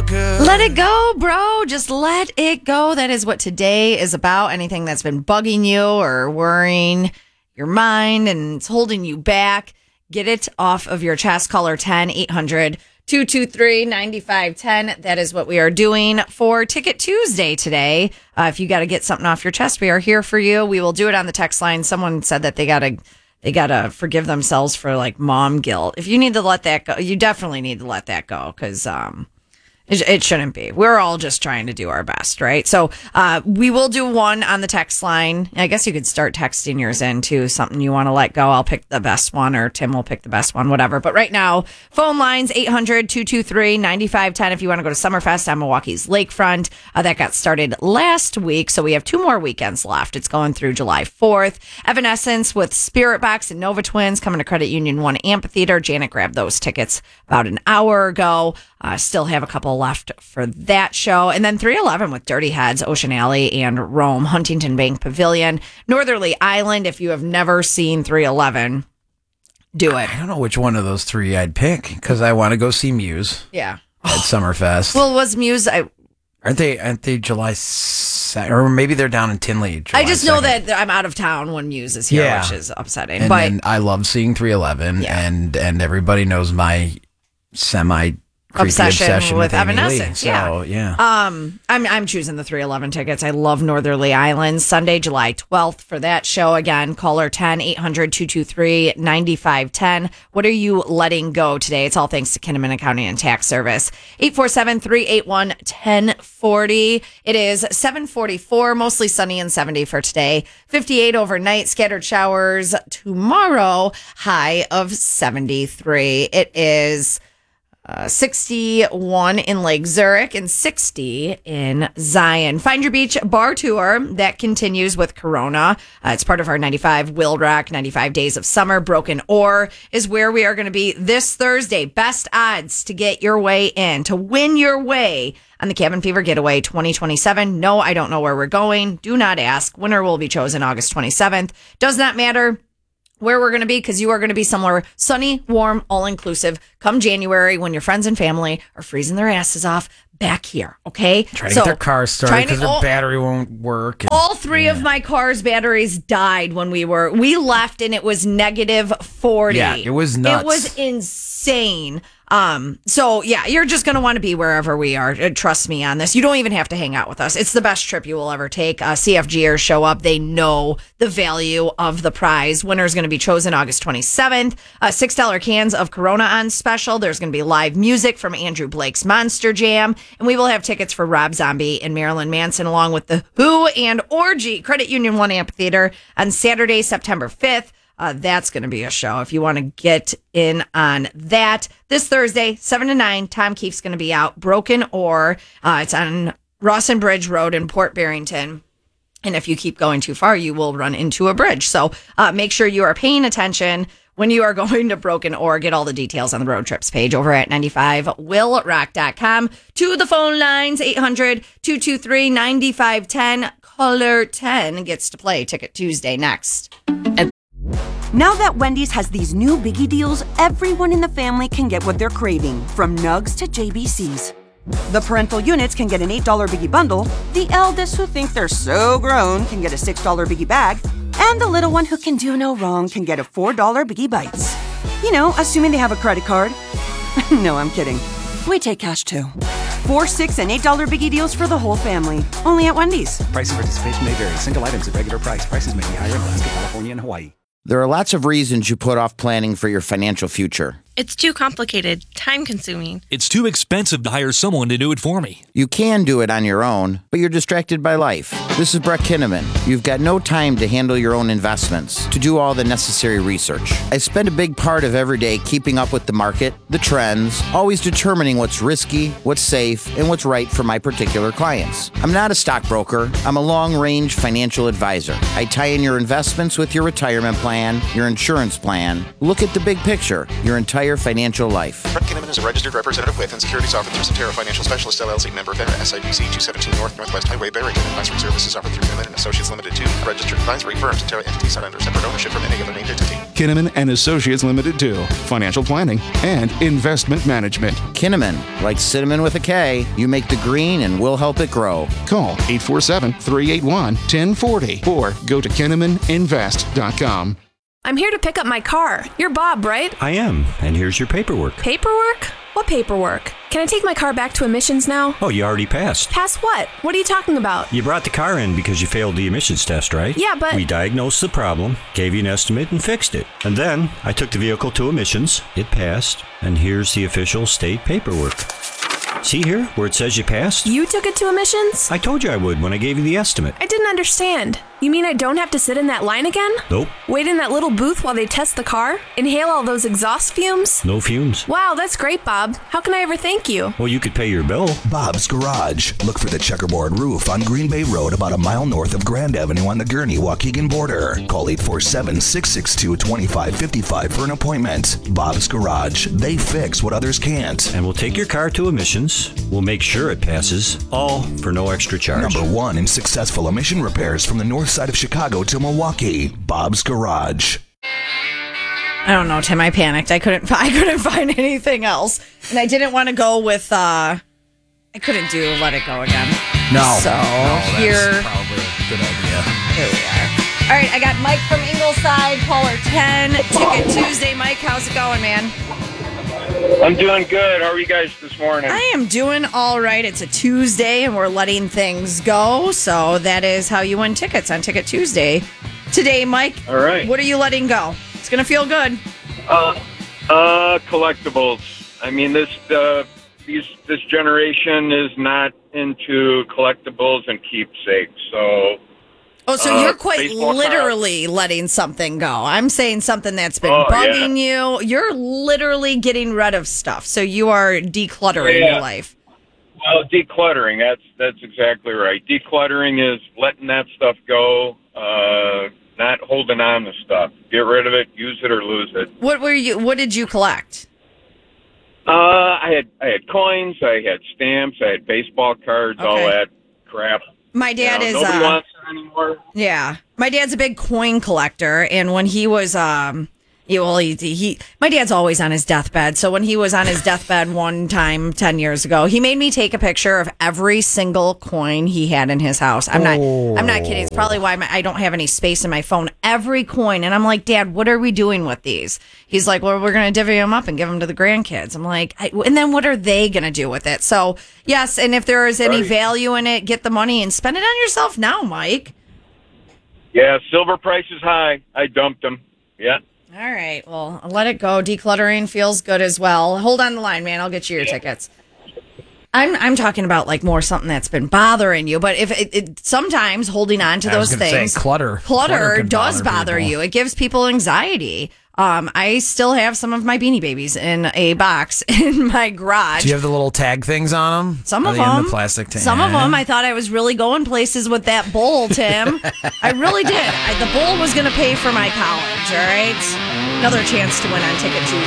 good. Let it go, bro. Just let it go. That is what today is about. Anything that's been bugging you or worrying your mind and it's holding you back, get it off of your chest. Caller 10-800-223-9510. That is what we are doing for Ticket Tuesday today. If you got to get something off your chest, we are here for you. We will do it on the text line. Someone said that they got to forgive themselves for like mom guilt. If you need to let that go, you definitely need to let that go because it shouldn't be. We're all just trying to do our best, right? So we will do one on the text line. I guess you could start texting yours in too, something you want to let go. I'll pick the best one or Tim will pick the best one, whatever. But right now, phone lines 800-223-9510 if you want to go to Summerfest on Milwaukee's Lakefront. That got started last week, so we have 2 more weekends left. It's going through July 4th. Evanescence with Spirit Box and Nova Twins coming to Credit Union 1 Amphitheater. Janet grabbed those tickets about an hour ago. Still have a couple left for that show. And then 311 with Dirty Heads, Ocean Alley, and Rome, Huntington Bank Pavilion. Northerly Island, if you have never seen 311, do it. I don't know which one of those 3 I'd pick because I want to go see Muse. Yeah. At Summerfest. Well, was Muse... Aren't they July 2nd? Or maybe they're down in Tinley. I just know that I'm out of town when Muse is here, which is upsetting. And but then I love seeing 311, and everybody knows my obsession with Evanescence. So, yeah. I'm choosing the 311 tickets. I love Northerly Island. Sunday, July 12th for that show. Again, caller 10-800-223-9510. What are you letting go today? It's all thanks to Kinnaman Accounting and Tax Service. 847-381-1040. It is 7:44, mostly sunny and 70 for today. 58 overnight, scattered showers tomorrow, high of 73. It is 61 in Lake Zurich and 60 in Zion. Find Your Beach bar tour that continues with Corona. It's part of our 95 Will Rock 95 Days of Summer. Broken Oar is where we are going to be this Thursday. Best odds to get your way in, to win your way on the Cabin Fever Getaway 2027. No, I don't know where we're going. Do not ask. Winner will be chosen August 27th. Does not matter where we're going to be because you are going to be somewhere sunny, warm, all-inclusive come January when your friends and family are freezing their asses off back here, okay? Trying to get their car started because their battery won't work. All 3 of my car's batteries died when we left and it was negative 40. Yeah, it was nuts. It was insane. So yeah, you're just going to want to be wherever we are. Trust me on this. You don't even have to hang out with us. It's the best trip you will ever take. CFGers show up. They know the value of the prize. Winner is going to be chosen August 27th. $6 cans of Corona on special. There's going to be live music from Andrew Blake's Monster Jam. And we will have tickets for Rob Zombie and Marilyn Manson along with The Who and Orgy, Credit Union 1 Amphitheater on Saturday, September 5th. That's going to be a show if you want to get in on that. This Thursday, 7 to 9, Tom Keefe's going to be out. Broken Oar. It's on Rawson Bridge Road in Port Barrington. And if you keep going too far, you will run into a bridge. So make sure you are paying attention when you are going to Broken Oar. Get all the details on the road trips page over at 95willrock.com. To the phone lines, 800-223-9510. Caller 10 gets to play Ticket Tuesday next. Now that Wendy's has these new biggie deals, everyone in the family can get what they're craving, from nugs to JBCs. The parental units can get an $8 biggie bundle, the eldest who think they're so grown can get a $6 biggie bag, and the little one who can do no wrong can get a $4 biggie bites. You know, assuming they have a credit card. No, I'm kidding. We take cash too. 4, $6, and $8 biggie deals for the whole family. Only at Wendy's. Price and participation may vary. Single items at regular price. Prices may be higher in Alaska, California, and Hawaii. There are lots of reasons you put off planning for your financial future. It's too complicated, time-consuming. It's too expensive to hire someone to do it for me. You can do it on your own, but you're distracted by life. This is Brett Kinnaman. You've got no time to handle your own investments, to do all the necessary research. I spend a big part of every day keeping up with the market, the trends, always determining what's risky, what's safe, and what's right for my particular clients. I'm not a stockbroker. I'm a long-range financial advisor. I tie in your investments with your retirement plan, your insurance plan. Look at the big picture, your entire entire financial life. Brett Kinnaman is a registered representative with and securities offered through Centera Financial Specialist LLC, member FINRA, SIPC 217 North Northwest Highway, Barrington. Advisory services offered through Kinnaman and Associates Limited 2, a registered advisory firm. Centera entities are under separate ownership from any other named entity. Kinnaman and Associates Limited 2, financial planning and investment management. Kinnaman, like cinnamon with a K, you make the green and we'll help it grow. Call 847-381-1040 or go to KinnamanInvest.com. I'm here to pick up my car. You're Bob, right? I am, and here's your paperwork. Paperwork? What paperwork? Can I take my car back to emissions now? Oh, you already passed. Pass what? What are you talking about? You brought the car in because you failed the emissions test, right? Yeah, but... We diagnosed the problem, gave you an estimate, and fixed it. And then I took the vehicle to emissions, it passed, and here's the official state paperwork. See here, where it says you passed? You took it to emissions? I told you I would when I gave you the estimate. I didn't understand. You mean I don't have to sit in that line again? Nope. Wait in that little booth while they test the car? Inhale all those exhaust fumes? No fumes. Wow, that's great, Bob. How can I ever thank you? Well, you could pay your bill. Bob's Garage. Look for the checkerboard roof on Green Bay Road about a mile north of Grand Avenue on the Gurnee-Waukegan border. Call 847-662-2555 for an appointment. Bob's Garage. They fix what others can't. And we'll take your car to emissions. We'll make sure it passes, all for no extra charge. Number 1 in successful emission repairs from the north side of Chicago to Milwaukee. Bob's Garage. I don't know, Tim. I panicked. I couldn't find anything else, and I didn't want to go with. I couldn't do Let It Go again. No. So that's here, probably a good idea. Here we are. All right, I got Mike from Ingleside, caller 10, Ticket Tuesday. Mike, how's it going, man? I'm doing good. How are you guys this morning? I am doing all right. It's a Tuesday, and we're letting things go. So that is how you win tickets on Ticket Tuesday. Today, Mike, all right. What are you letting go? It's going to feel good. Collectibles. I mean, this generation is not into collectibles and keepsakes, so... Oh, so you're quite literally letting something go. I'm saying something that's been bugging you. You're literally getting rid of stuff. So you are decluttering your life. Well, decluttering, that's exactly right. Decluttering is letting that stuff go, not holding on to stuff. Get rid of it, use it or lose it. What did you collect? I had coins, I had stamps, I had baseball cards, all that crap. My dad is nobody wants it anymore. Yeah. My dad's a big coin collector, and when he was my dad's always on his deathbed. So when he was on his deathbed one time 10 years ago, he made me take a picture of every single coin he had in his house. I'm not kidding. It's probably why I don't have any space in my phone. Every coin. And I'm like, Dad, what are we doing with these? He's like, well, we're going to divvy them up and give them to the grandkids. I'm like, and then what are they going to do with it? So yes. And if there is any value in it, get the money and spend it on yourself now, Mike. Yeah. Silver price is high. I dumped them. Yeah. All right. Well, let it go. Decluttering feels good as well. Hold on the line, man. I'll get you your tickets. I'm talking about like more something that's been bothering you, but if it sometimes holding on to those things, clutter does bother you. It gives people anxiety. I still have some of my Beanie Babies in a box in my garage. Do you have the little tag things on them? Some of them. The plastic tag? Some of them. I thought I was really going places with that bowl, Tim. I really did. The bowl was going to pay for my college, all right? Another chance to win on Ticket Tuesday.